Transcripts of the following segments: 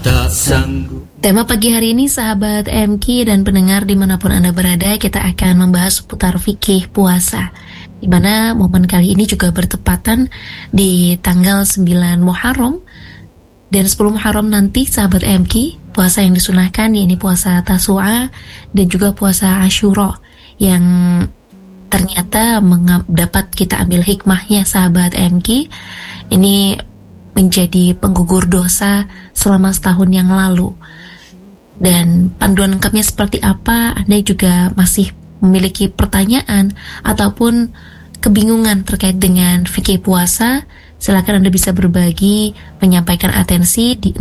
tak sanggup. Tema pagi hari ini sahabat MK dan pendengar dimanapun Anda berada, kita akan membahas seputar fikih puasa, di mana momen kali ini juga bertepatan di tanggal 9 Muharram dan 10 Muharram nanti sahabat MK, puasa yang disunahkan yakni puasa Tasu'a dan juga puasa Asyura yang ternyata dapat kita ambil hikmahnya sahabat MK. Ini menjadi penggugur dosa selama setahun yang lalu. Dan panduan lengkapnya seperti apa, Anda juga masih memiliki pertanyaan ataupun kebingungan terkait dengan fikih puasa, silakan Anda bisa berbagi, menyampaikan atensi di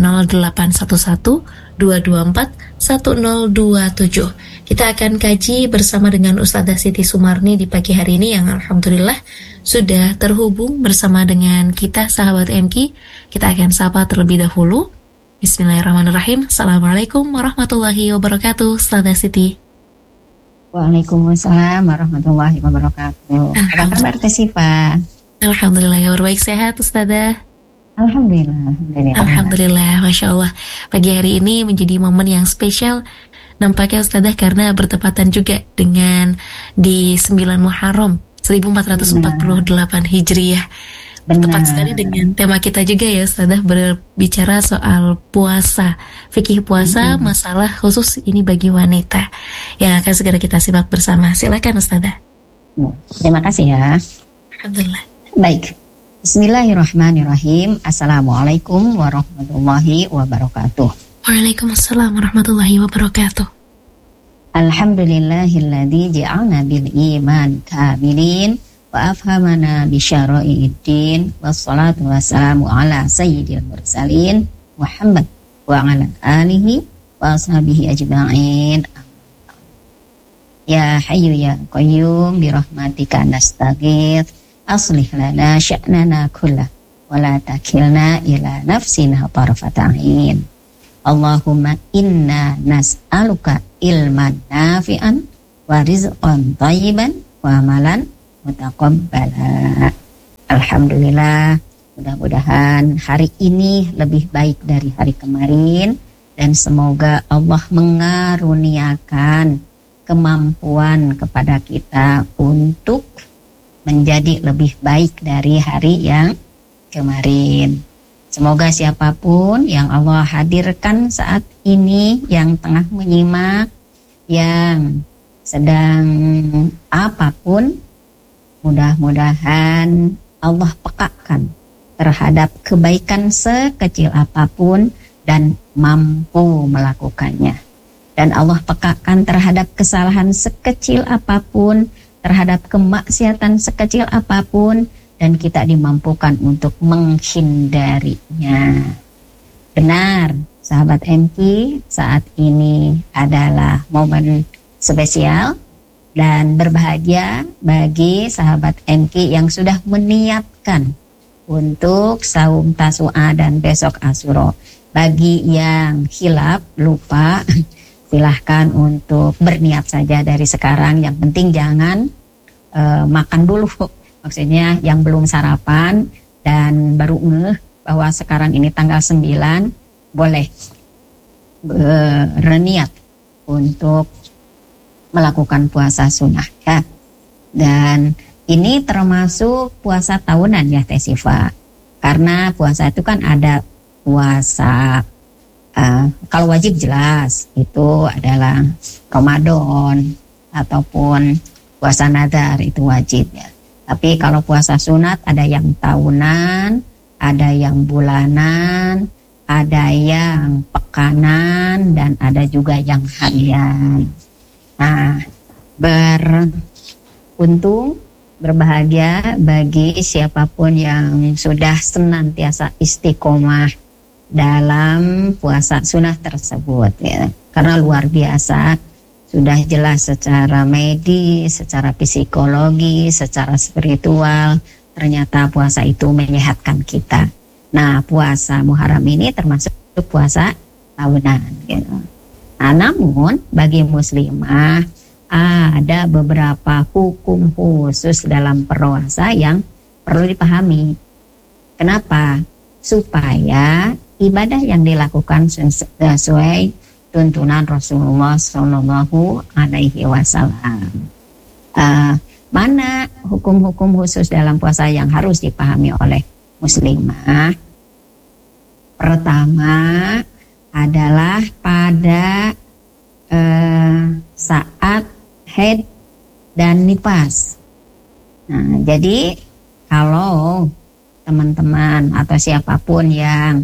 0811 224 1027. Kita akan kaji bersama dengan Ustadzah Siti Sumarni di pagi hari ini yang alhamdulillah sudah terhubung bersama dengan kita sahabat MK. Kita akan sapa terlebih dahulu. Bismillahirrahmanirrahim. Assalamualaikum warahmatullahi wabarakatuh, Ustadzah Siti. Waalaikumsalam warahmatullahi wabarakatuh. Apa kabar Teh Sifa? Alhamdulillah, kabar baik, sehat Ustadzah. Alhamdulillah. Masya Allah. Pagi hari ini menjadi momen yang spesial nampaknya Ustadzah, karena bertepatan juga dengan di 9 Muharram 1448 Hijriyah. Tepat sekali dengan tema kita juga ya Ustadzah, berbicara soal puasa, fikih puasa, masalah khusus ini bagi wanita yang akan segera kita simak bersama. Silakan Ustadzah. Terima kasih ya. Alhamdulillah. Baik, bismillahirrahmanirrahim. Assalamualaikum warahmatullahi wabarakatuh. Waalaikumsalam warahmatullahi wabarakatuh. Alhamdulillahilladzi ja'alna bil iman kamilin wa afhamana bi syara'iddin wassalatu wassalamu ala sayyidil mursalin Muhammad wa ala alihi wa ashabihi ajma'in. Ya hayyu ya qayyum bi rahmatika nastaghits aslih lana sya'nana kullah wa la takilna ila nafsina tarfata 'ain. Allahumma inna nas'aluka ilman nafi'an wa rizqan thayyiban wa amalan mutaqabbala. Alhamdulillah, mudah-mudahan hari ini lebih baik dari hari kemarin dan semoga Allah mengaruniakan kemampuan kepada kita untuk menjadi lebih baik dari hari yang kemarin. Semoga siapapun yang Allah hadirkan saat ini, yang tengah menyimak, yang sedang apapun, mudah-mudahan Allah pekakan terhadap kebaikan sekecil apapun dan mampu melakukannya. Dan Allah pekakan terhadap kesalahan sekecil apapun, terhadap kemaksiatan sekecil apapun, dan kita dimampukan untuk menghindarinya. Benar, sahabat MK, saat ini adalah momen spesial dan berbahagia bagi sahabat MK yang sudah meniatkan untuk saum Tasu'a dan besok Asyura. Bagi yang hilaf, lupa, silahkan untuk berniat saja dari sekarang. Yang penting jangan makan dulu. Maksudnya yang belum sarapan dan baru ngeh bahwa sekarang ini tanggal 9, boleh berniat untuk melakukan puasa sunnah ya. Dan ini termasuk puasa tahunan ya Teh Sifa. Karena puasa itu kan ada puasa kalau wajib jelas itu adalah Ramadan ataupun puasa nadar itu wajib ya. Tapi kalau puasa sunat ada yang tahunan, ada yang bulanan, ada yang pekanan, dan ada juga yang harian. Nah, beruntung, berbahagia bagi siapapun yang sudah senantiasa istiqomah dalam puasa sunat tersebut ya. Karena luar biasa. Sudah jelas secara medis, secara psikologi, secara spiritual, ternyata puasa itu menyehatkan kita. Nah, puasa Muharram ini termasuk puasa tahunan. Gitu. Nah, namun bagi muslimah ada beberapa hukum khusus dalam puasa yang perlu dipahami. Kenapa? Supaya ibadah yang dilakukan sesuai tuntunan Rasulullah Shallallahu Alaihi Wasallam. Mana hukum-hukum khusus dalam puasa yang harus dipahami oleh muslimah? Pertama adalah pada saat haid dan nifas. Nah, jadi kalau teman-teman atau siapapun yang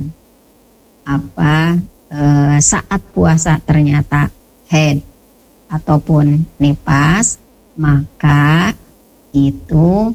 saat puasa ternyata haid ataupun nifas, maka itu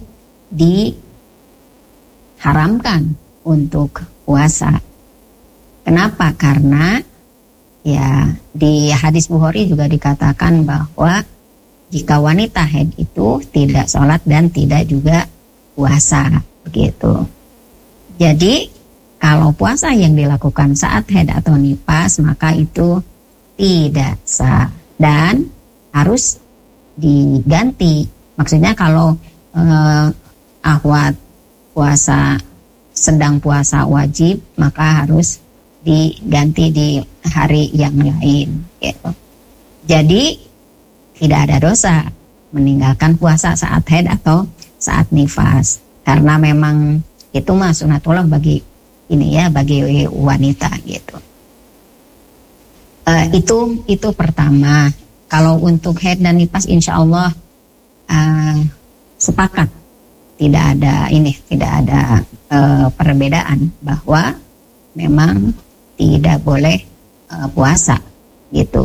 diharamkan untuk puasa. Kenapa? Karena ya di hadis Bukhari juga dikatakan bahwa jika wanita haid itu tidak sholat dan tidak juga puasa, begitu. Jadi kalau puasa yang dilakukan saat haid atau nifas, maka itu tidak sah dan harus diganti. Maksudnya kalau akhwat puasa sedang puasa wajib, maka harus diganti di hari yang lain, gitu. Jadi tidak ada dosa meninggalkan puasa saat haid atau saat nifas, karena memang itu mah sunatullah bagi bagi wanita, gitu. Itu pertama. Kalau untuk haid dan nifas, insya Allah sepakat, tidak ada perbedaan bahwa memang tidak boleh puasa, gitu.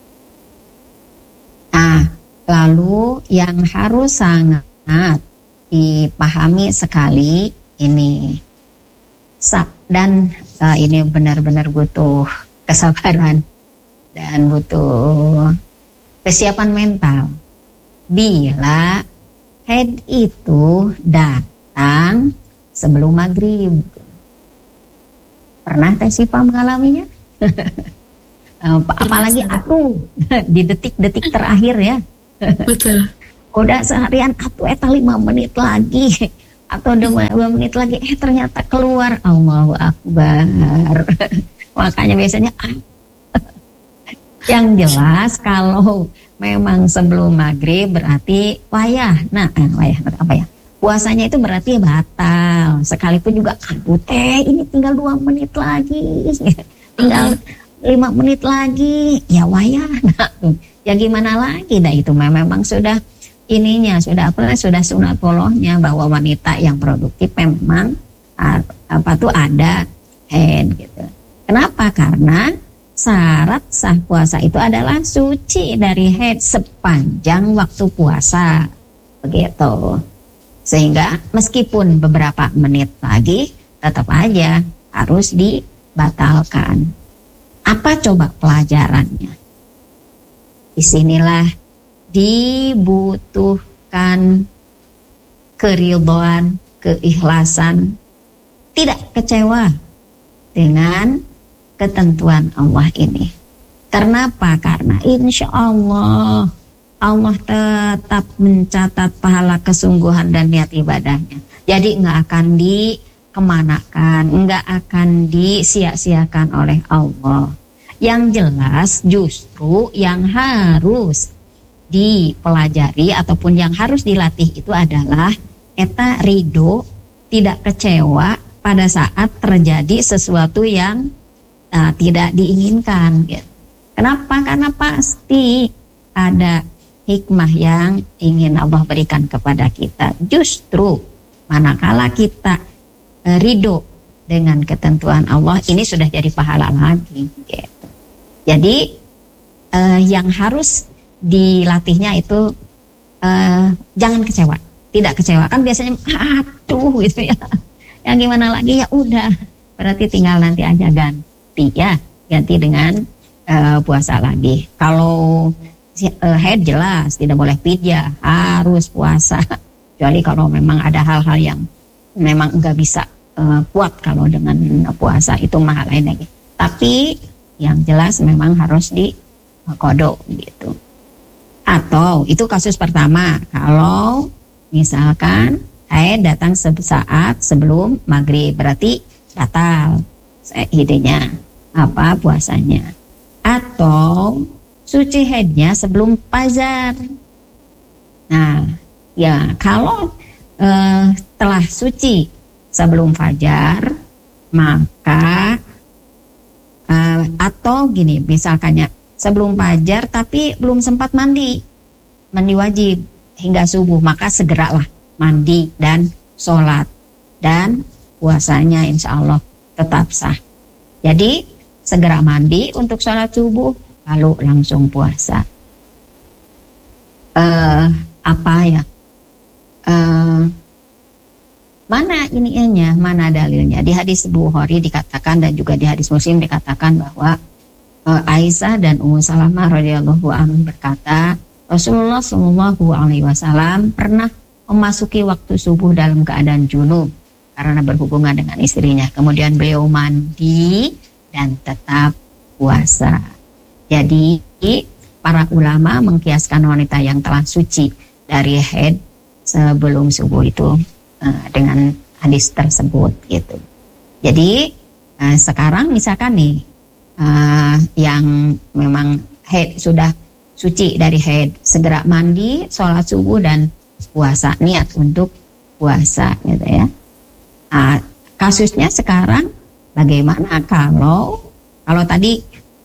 Lalu yang harus sangat dipahami sekali ini, dan ini benar-benar butuh kesabaran dan butuh kesiapan mental. Bila haid itu datang sebelum maghrib, pernah Teh Sipa mengalaminya? Apalagi aku di detik-detik terakhir ya. Betul. Udah seharian atuh eta 5 menit lagi atau 2 menit lagi, ternyata keluar, Allahu Akbar. Makanya biasanya yang jelas kalau memang sebelum maghrib berarti wayah. Wayah apa ya? Puasanya itu berarti batal. Sekalipun juga ini tinggal 2 menit lagi, tinggal 5 menit lagi, ya wayah. Ya gimana lagi? Itu memang sudah sudah sunatullahnya bahwa wanita yang produktif memang ada haid, gitu. Kenapa? Karena syarat sah puasa itu adalah suci dari haid sepanjang waktu puasa, begitu. Sehingga meskipun beberapa menit lagi tetap aja harus dibatalkan. Apa coba pelajarannya? Disinilah dibutuhkan keridhaan, keikhlasan, tidak kecewa dengan ketentuan Allah ini. Kenapa? Karena insya Allah tetap mencatat pahala kesungguhan dan niat ibadahnya. Jadi nggak akan dikemanakan, nggak akan disia-siakan oleh Allah. Yang jelas justru yang harus dipelajari ataupun yang harus dilatih itu adalah eta ridho, tidak kecewa pada saat terjadi sesuatu yang tidak diinginkan, gitu. Kenapa? Karena pasti ada hikmah yang ingin Allah berikan kepada kita. Justru manakala kita ridho dengan ketentuan Allah, ini sudah jadi pahala lagi, gitu. Jadi yang harus dilatihnya itu jangan kecewa, tidak kecewa. Kan biasanya aduh gitu ya, yang gimana lagi, ya udah berarti tinggal nanti aja ganti dengan puasa lagi. Kalau haid jelas tidak boleh pidya, harus puasa. Kecuali kalau memang ada hal-hal yang memang enggak bisa kuat kalau dengan puasa, itu mah lain lagi. Tapi yang jelas memang harus dikodok, gitu. Atau itu kasus pertama, kalau misalkan haid datang sesaat sebelum maghrib, berarti batal. idenya puasanya. Atau suci haidnya sebelum fajar. Nah, ya kalau telah suci sebelum fajar, maka atau gini, misalkannya sebelum fajar tapi belum sempat mandi wajib hingga subuh, maka segeralah mandi dan sholat, dan puasanya insya Allah tetap sah. Jadi segera mandi untuk sholat subuh, lalu langsung puasa. Mana ininya, mana dalilnya? Di hadis Bukhari dikatakan dan juga di hadis Muslim dikatakan bahwa Aisyah dan Ummu Salamah radhiyallahu anhu berkata, Rasulullah Shallallahu alaihi wasallam pernah memasuki waktu subuh dalam keadaan junub karena berhubungan dengan istrinya. Kemudian beliau mandi dan tetap puasa. Jadi para ulama mengkiaskan wanita yang telah suci dari haid sebelum subuh itu dengan hadis tersebut gitu. Jadi sekarang misalkan nih yang memang haid sudah suci dari haid, segera mandi, sholat subuh dan puasa, niat untuk puasa gitu ya. Kasusnya sekarang bagaimana kalau tadi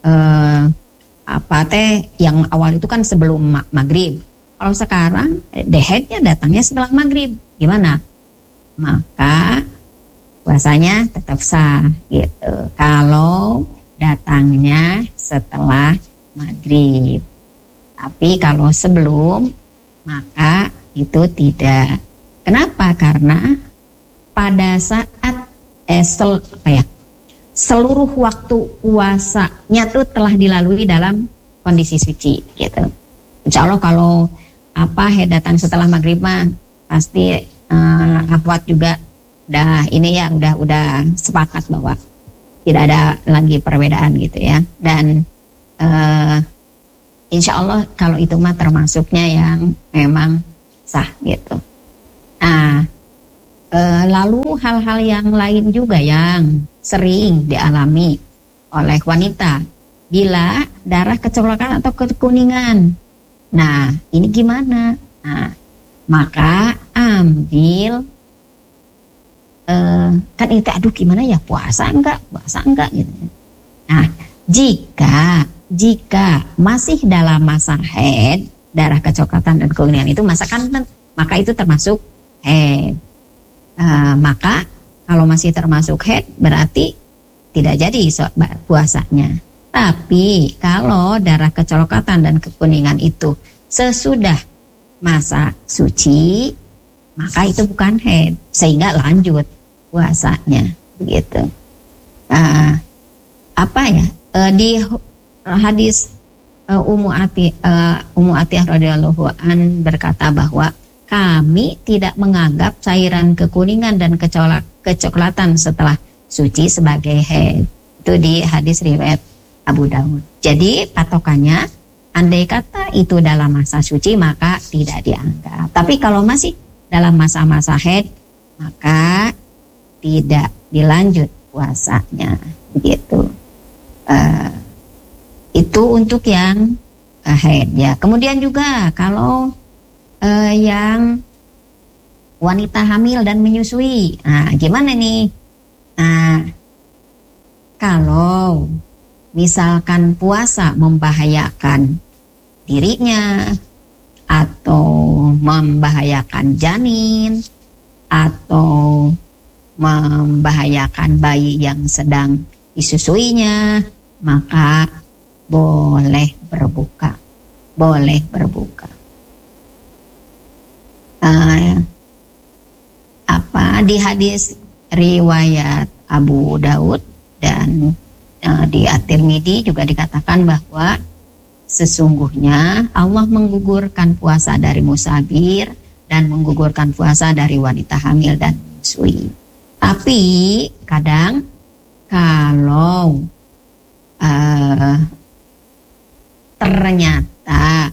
yang awal itu kan sebelum maghrib. Kalau sekarang haidnya datangnya setelah maghrib, gimana? Maka puasanya tetap sah gitu. Kalau datangnya setelah maghrib. Tapi kalau sebelum, maka itu tidak. Kenapa? Karena pada saat seluruh waktu puasanya tuh telah dilalui dalam kondisi suci gitu. Insya Allah kalau haid datang setelah maghrib mah pasti akhwat juga udah sepakat bahwa tidak ada lagi perbedaan gitu ya. Dan insya Allah kalau itu mah termasuknya yang memang sah gitu. Lalu hal-hal yang lain juga yang sering dialami oleh wanita bila darah kecoklatan atau kekuningan. Nah, ini gimana? Nah, maka ambil kan itu gimana ya, puasa enggak gitu. Nah, jika masih dalam masa haid, darah kecoklatan dan kekuningan itu maka itu termasuk haid. Maka kalau masih termasuk haid berarti tidak jadi puasanya. Tapi kalau darah kecoklatan dan kekuningan itu sesudah masa suci, maka itu bukan haid, sehingga lanjut puasanya begitu. Di hadis Ummu Atiyah radhiyallahu an berkata bahwa kami tidak menganggap cairan kekuningan dan kecoklatan setelah suci sebagai haid. Itu di hadis riwayat Abu Daud. Jadi patokannya, andai kata itu dalam masa suci maka tidak dianggap. Tapi kalau masih dalam masa-masa haid, maka tidak dilanjut puasanya. Begitu. Itu untuk yang haid ya. Kemudian juga kalau yang wanita hamil dan menyusui, gimana nih? Kalau misalkan puasa membahayakan dirinya atau membahayakan janin atau membahayakan bayi yang sedang disusuinya, maka boleh berbuka. Di hadis riwayat Abu Daud dan di At-Tirmidzi juga dikatakan bahwa sesungguhnya Allah menggugurkan puasa dari musafir dan menggugurkan puasa dari wanita hamil dan menyusui. Tapi kadang kalau ternyata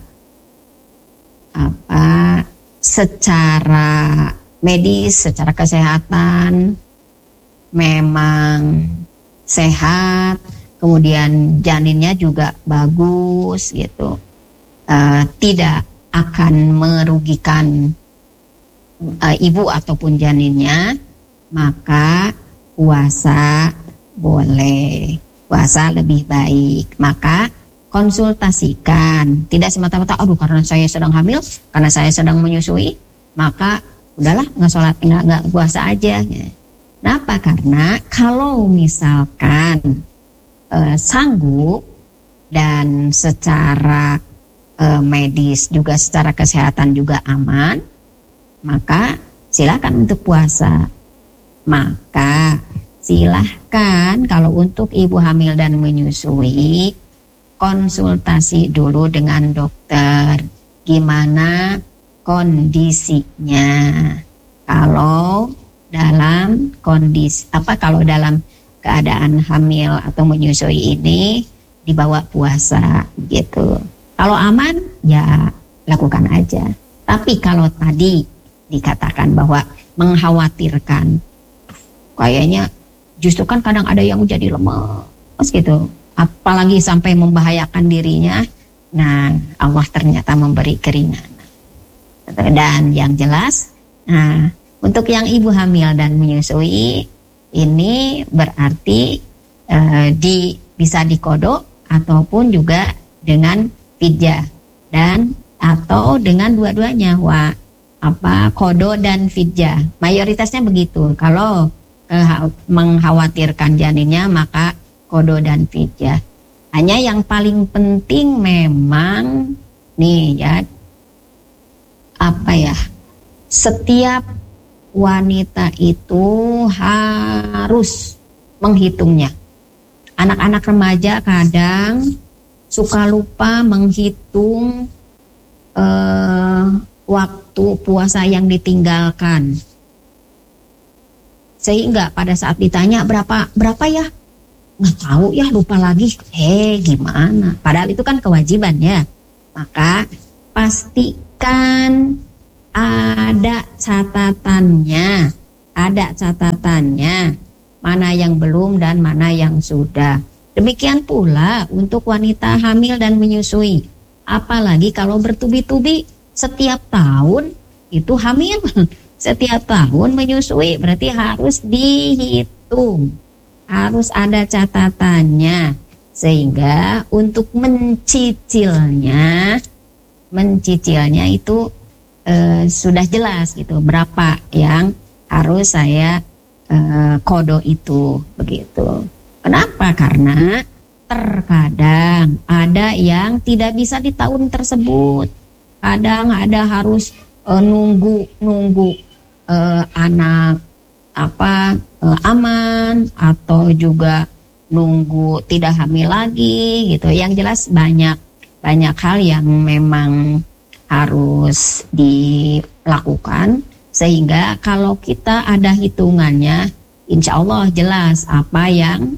secara medis, secara kesehatan memang sehat, kemudian janinnya juga bagus gitu, tidak akan merugikan ibu ataupun janinnya, maka puasa boleh, puasa lebih baik. Maka konsultasikan, tidak semata-mata aduh karena saya sedang hamil, karena saya sedang menyusui, maka udahlah nggak sholat, nggak puasa aja. Kenapa? Karena kalau misalkan sanggup dan secara medis juga secara kesehatan juga aman, maka silakan untuk puasa. Maka silahkan kalau untuk ibu hamil dan menyusui, konsultasi dulu dengan dokter gimana kondisinya. Kalau dalam kondisi kalau dalam keadaan hamil atau menyusui ini dibawa puasa gitu. Kalau aman ya lakukan aja. Tapi kalau tadi dikatakan bahwa mengkhawatirkan, kayaknya justru kan kadang ada yang jadi lemas gitu, apalagi sampai membahayakan dirinya. Nah, Allah ternyata memberi keringanan. Dan yang jelas, nah, untuk yang ibu hamil dan menyusui ini berarti bisa dikodok ataupun juga dengan fidyah dan atau dengan dua-duanya, kodo dan fidyah. Mayoritasnya begitu. Kalau mengkhawatirkan janinnya maka kodo dan fidyah. Hanya yang paling penting memang nih ya, setiap wanita itu harus menghitungnya. Anak-anak remaja kadang suka lupa menghitung waktu puasa yang ditinggalkan, sehingga pada saat ditanya berapa ya, nggak tahu ya, lupa lagi. Gimana? Padahal itu kan kewajiban ya. Maka pastikan ada catatannya, mana yang belum dan mana yang sudah. Demikian pula untuk wanita hamil dan menyusui. Apalagi kalau bertubi-tubi setiap tahun itu hamil, setiap tahun menyusui, berarti harus dihitung, harus ada catatannya, sehingga untuk mencicilnya itu sudah jelas gitu, berapa yang harus saya kodo itu, begitu. Kenapa? Karena terkadang ada yang tidak bisa di tahun tersebut. Kadang ada harus nunggu anak aman, atau juga nunggu tidak hamil lagi gitu. Yang jelas banyak hal yang memang harus dilakukan, sehingga kalau kita ada hitungannya, insya Allah jelas apa yang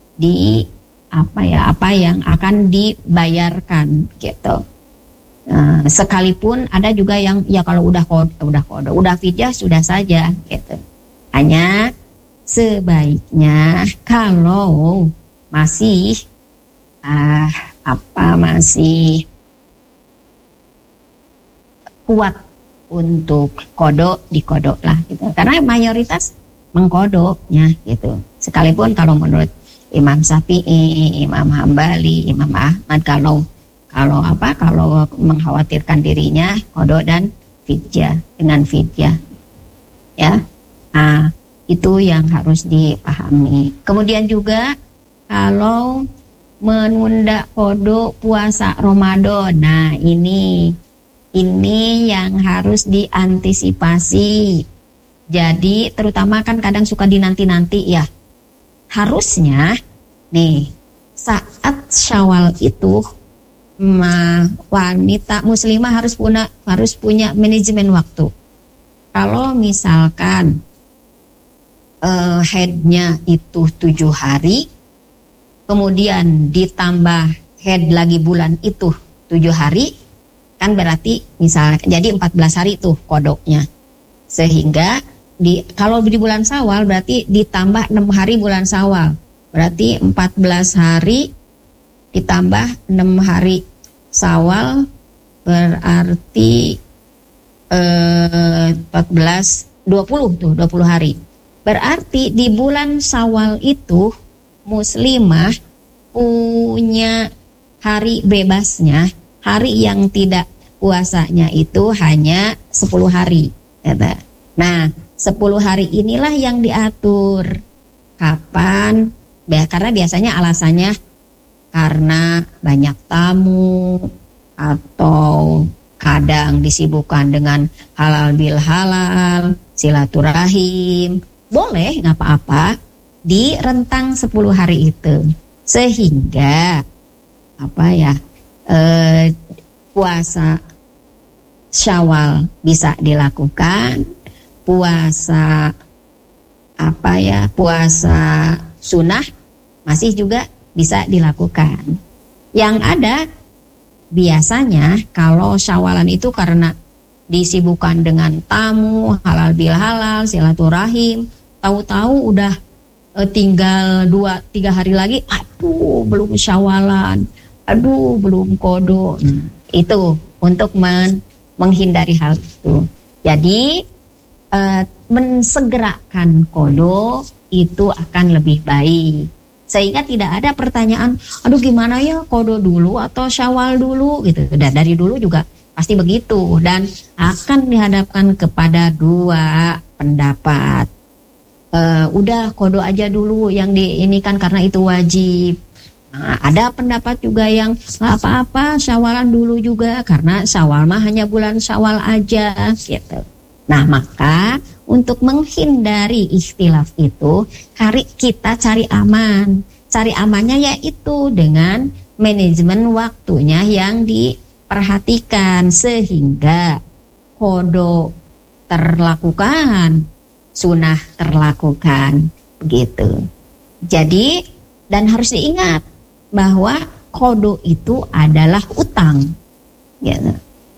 akan dibayarkan gitu. Sekalipun ada juga yang ya kalau udah fidyah sudah saja gitu. Hanya sebaiknya kalau masih kuat untuk kodok, dikodok lah gitu. Karena mayoritas mengkodoknya gitu. Sekalipun kalau menurut Imam Syafi'i, Imam Hambali, Imam Ahmad, kalau mengkhawatirkan dirinya kodok dan fidyah, dengan fidyah ya. Itu yang harus dipahami. Kemudian juga kalau menunda kodok puasa Ramadan, nah ini yang harus diantisipasi. Jadi terutama kan kadang suka dinanti-nanti ya. Harusnya nih saat Syawal itu wanita muslimah harus punya manajemen waktu. Kalau misalkan headnya itu 7 hari, kemudian ditambah head lagi bulan itu 7 hari, kan berarti misalnya jadi 14 hari tuh kodoknya. Sehingga kalau di bulan Syawal berarti ditambah 6 hari bulan Syawal. Berarti 14 hari ditambah 6 hari Syawal berarti 14 20 tuh 20 hari. Berarti di bulan Syawal itu muslimah punya hari bebasnya, hari yang tidak puasanya itu hanya 10 hari. Nah, 10 hari inilah yang diatur kapan, karena biasanya alasannya karena banyak tamu atau kadang disibukkan dengan halal bil halal, silaturahim. Boleh, nggak apa-apa di rentang 10 hari itu, sehingga puasa Syawal bisa dilakukan, puasa puasa sunnah masih juga bisa dilakukan. Yang ada biasanya kalau Syawalan itu karena disibukkan dengan tamu, halal bil halal, silaturahim, tahu-tahu udah tinggal 2-3 hari lagi, aduh belum Syawalan, aduh belum kodo. Itu untuk menghindari hal itu. Jadi mensegerakan kodo itu akan lebih baik, sehingga tidak ada pertanyaan, aduh gimana ya, kodo dulu atau Syawal dulu gitu. Dan dari dulu juga pasti begitu, dan akan dihadapkan kepada 2 pendapat. Udah kodo aja dulu yang diinikan karena itu wajib. Nah, ada pendapat juga yang nggak apa-apa Syawalan dulu juga karena Syawal mah hanya bulan Syawal aja gitu. Nah, maka untuk menghindari ikhtilaf itu, kita cari aman. Cari amannya yaitu dengan manajemen waktunya yang diperhatikan sehingga kodo terlakukan, sunnah terlakukan, begitu. Jadi, dan harus diingat bahwa kodo itu adalah utang, gitu.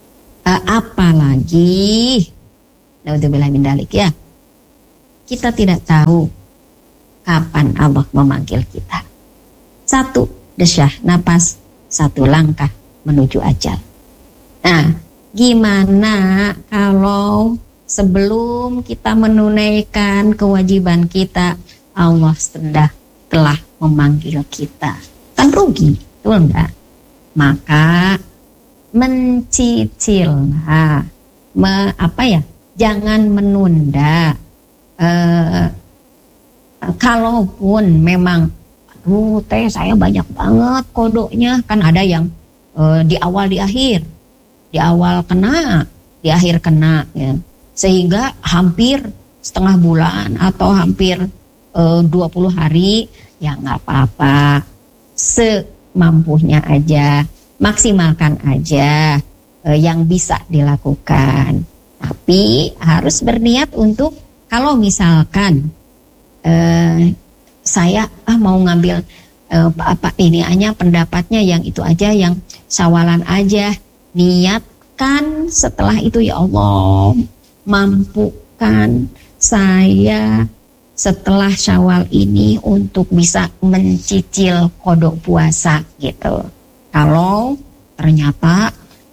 Apalagi naudzubillah min dzalik ya, kita tidak tahu kapan Allah memanggil kita. 1 desyah napas, 1 langkah menuju ajal. Nah, gimana kalau sebelum kita menunaikan kewajiban kita, Allah telah memanggil kita? Kan rugi, betul enggak? Maka mencicillah, jangan menunda. Kalaupun memang, saya banyak banget kodonya, kan ada yang di awal di akhir, di awal kena, di akhir kena, ya. Sehingga hampir setengah bulan atau hampir 20 hari, ya nggak apa-apa, semampunya aja, maksimalkan aja yang bisa dilakukan. Tapi harus berniat untuk, kalau misalkan saya mau ngambil pendapatnya yang itu aja, yang Syawalan aja, niatkan setelah itu, ya Allah mampukan saya setelah Syawal ini untuk bisa mencicil kodok puasa gitu. Kalau ternyata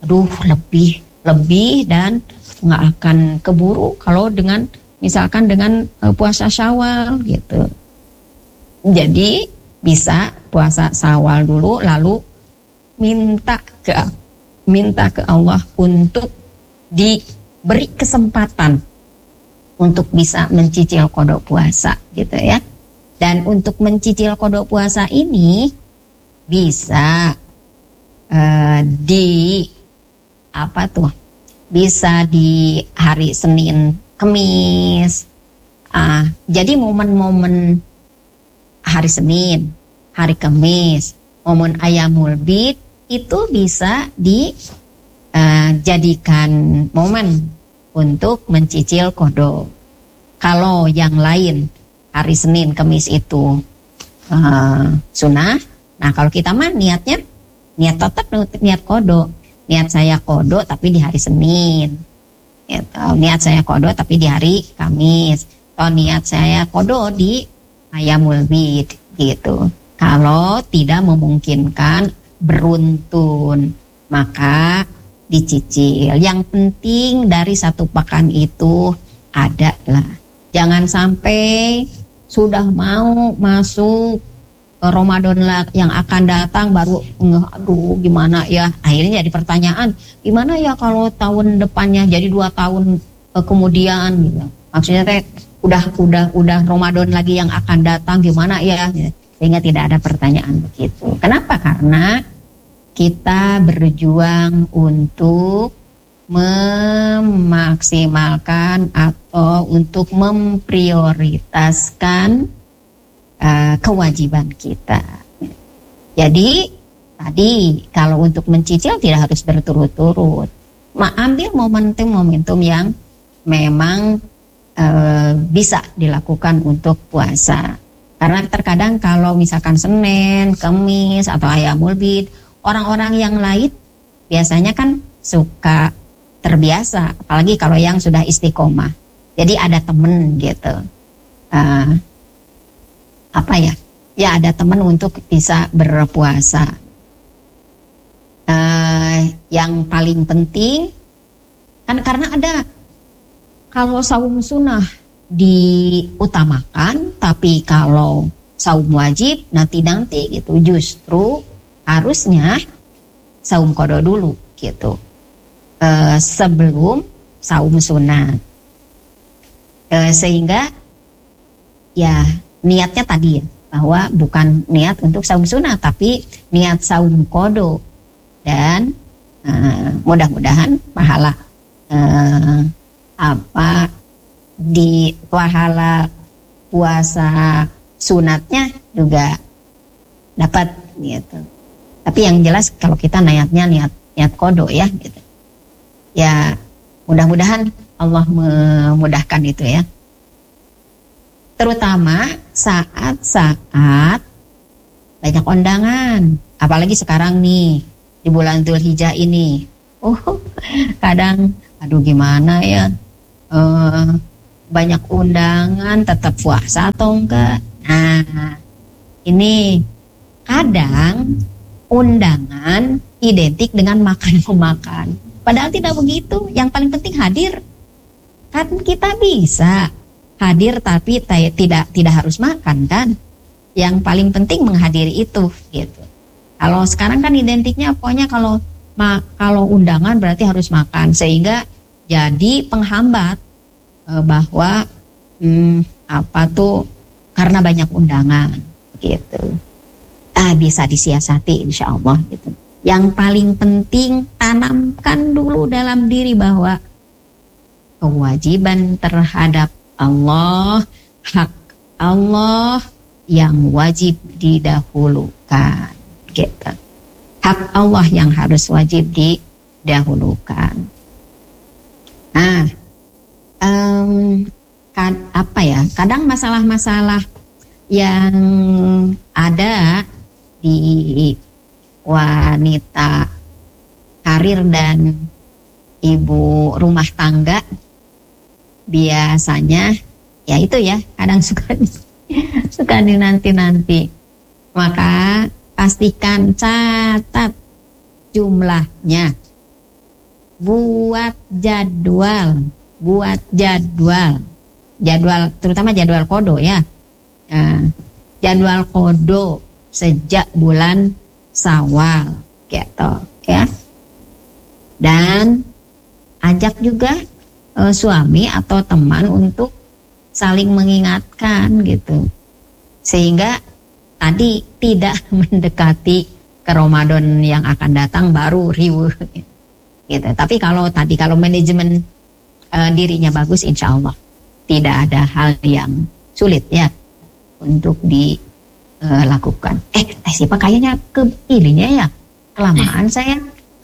lebih dan nggak akan keburu kalau dengan misalkan dengan puasa Syawal gitu. Jadi bisa puasa Syawal dulu, lalu minta ke Allah untuk diberi kesempatan untuk bisa mencicil kodok puasa gitu ya. Dan untuk mencicil kodok puasa ini bisa bisa di hari Senin, Kemis. Jadi momen-momen hari Senin, hari Kemis, momen Ayamul Bid itu bisa dijadikan momen untuk mencicil kodok. Kalau yang lain hari Senin, Kemis itu sunnah. Nah, kalau kita mah niat kodok. Niat saya kodok tapi di hari Senin. Niat saya kodok tapi di hari Kamis. Atau niat saya kodok di Ayamul Bid gitu. Kalau tidak memungkinkan beruntun, maka dicicil. Yang penting dari 1 pekan itu ada lah. Jangan sampai sudah mau masuk ke Ramadan yang akan datang baru aduh gimana ya, akhirnya jadi pertanyaan gimana ya kalau tahun depannya, jadi 2 tahun kemudian gitu. Maksudnya teh udah Ramadan lagi yang akan datang gimana ya, sehingga tidak ada pertanyaan begitu. Kenapa? Karena kita berjuang untuk memaksimalkan atau untuk memprioritaskan kewajiban kita. Jadi tadi kalau untuk mencicil tidak harus berturut-turut, ambil momentum-momentum yang memang bisa dilakukan untuk puasa. Karena terkadang kalau misalkan Senin, Kamis atau Ayyamul Bid, orang-orang yang lain biasanya kan suka terbiasa, apalagi kalau yang sudah istiqomah. Jadi ada temen gitu, ya ada temen untuk bisa berpuasa. Yang paling penting kan karena ada, kalau saum sunnah diutamakan, tapi kalau saum wajib nanti gitu, justru harusnya saum qada dulu gitu, sebelum saum sunat, sehingga ya niatnya tadi ya, bahwa bukan niat untuk saum sunat tapi niat saum qada, dan mudah-mudahan pahala di pahala puasa sunatnya juga dapat gitu. Tapi yang jelas kalau kita niat qada ya gitu. Ya mudah-mudahan Allah memudahkan itu ya. Terutama saat-saat banyak undangan, apalagi sekarang nih di bulan Dzulhijjah ini. Kadang aduh gimana ya, banyak undangan tetap puasa atau enggak. Nah, ini kadang undangan identik dengan makan. Padahal tidak begitu. Yang paling penting hadir. Kan kita bisa hadir tapi tidak harus makan kan. Yang paling penting menghadiri itu gitu. Kalau sekarang kan identiknya pokoknya kalau undangan berarti harus makan, sehingga jadi penghambat bahwa karena banyak undangan gitu. Bisa disiasati insya Allah gitu. Yang paling penting tanamkan dulu dalam diri bahwa kewajiban terhadap Allah, hak Allah yang wajib didahulukan gitu. Hak Allah yang harus wajib didahulukan. Nah, kadang masalah-masalah yang ada di wanita karir dan ibu rumah tangga biasanya ya itu ya, kadang suka dinanti-nanti. Maka pastikan catat jumlahnya, buat jadwal terutama jadwal qada ya. Jadwal qada sejak bulan Syawal gitu ya. Dan ajak juga suami atau teman untuk saling mengingatkan gitu, sehingga tadi tidak mendekati ke Ramadan yang akan datang baru riuh gitu. Tapi kalau manajemen dirinya bagus, insya Allah tidak ada hal yang sulit ya untuk dilakukan. Siapa kayaknya ke ininya ya, kelamaan saya.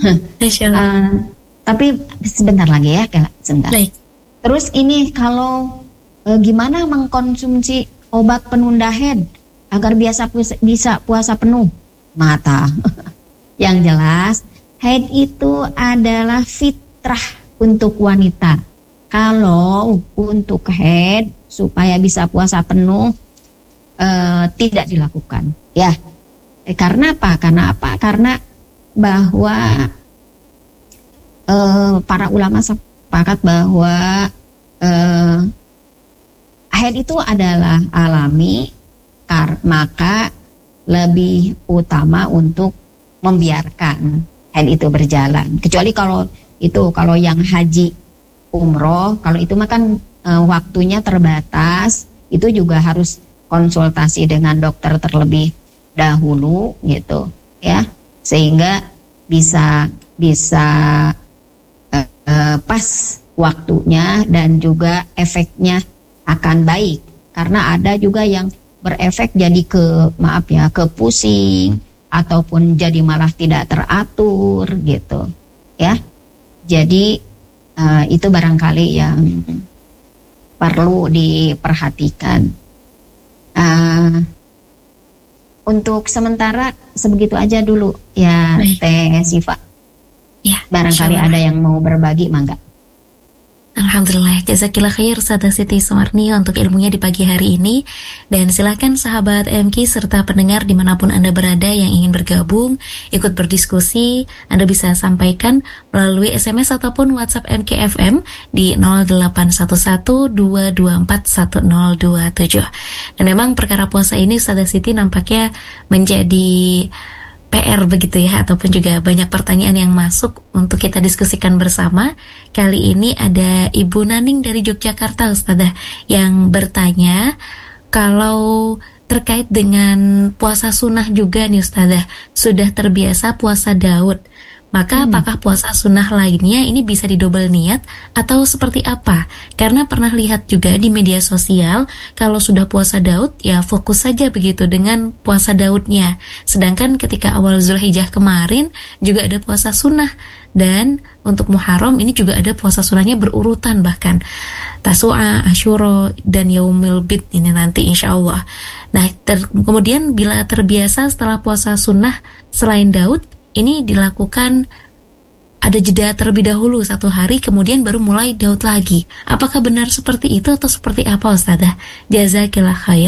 Tapi sebentar lagi ya, sebentar. Baik. Terus ini kalau gimana mengkonsumsi obat penunda haid agar bisa puasa penuh? Mata. Yang jelas, haid itu adalah fitrah untuk wanita. Kalau untuk haid supaya bisa puasa penuh, tidak dilakukan, ya. Karena apa? Karena bahwa para ulama sepakat bahwa haid itu adalah alami, maka lebih utama untuk membiarkan haid itu berjalan. Kecuali kalau yang haji umroh, kalau itu mah kan waktunya terbatas, itu juga harus konsultasi dengan dokter terlebih dahulu gitu ya, sehingga bisa pas waktunya dan juga efeknya akan baik. Karena ada juga yang berefek jadi ke pusing ataupun jadi malah tidak teratur gitu ya. Jadi itu barangkali yang perlu diperhatikan. Untuk sementara sebegitu aja dulu ya. Baik. Teh Siva. Ya, barangkali ada yang mau berbagi, mangga. Alhamdulillah, jazakillah khair Ustazah Siti Sumarni untuk ilmunya di pagi hari ini. Dan silakan sahabat MK serta pendengar dimanapun Anda berada yang ingin bergabung, ikut berdiskusi, Anda bisa sampaikan melalui SMS ataupun WhatsApp MKFM di 0811-224-1027. Dan memang perkara puasa ini Ustazah Siti nampaknya menjadi PR begitu ya, ataupun juga banyak pertanyaan yang masuk untuk kita diskusikan bersama. Kali ini ada Ibu Naning dari Yogyakarta Ustazah yang bertanya kalau terkait dengan puasa sunnah juga nih Ustazah, sudah terbiasa puasa Daud, maka apakah puasa sunnah lainnya ini bisa didobel niat atau seperti apa? Karena pernah lihat juga di media sosial kalau sudah puasa Daud ya fokus saja begitu dengan puasa Daudnya. Sedangkan ketika awal Zulhijjah kemarin juga ada puasa sunnah, dan untuk Muharram ini juga ada puasa sunnahnya berurutan, bahkan Tasu'a, Asyura, dan Yaumil Bid ini nanti insya Allah. Nah kemudian bila terbiasa setelah puasa sunnah selain Daud, ini dilakukan ada jeda terlebih dahulu 1 hari, kemudian baru mulai Daud lagi. Apakah benar seperti itu atau seperti apa Ustazah? Jazakillah khair.